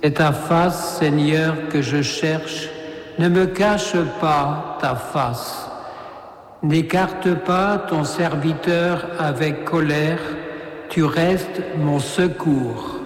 C'est ta face, Seigneur, que je cherche. Ne me cache pas ta face. N'écarte pas ton serviteur avec colère. Tu restes mon secours.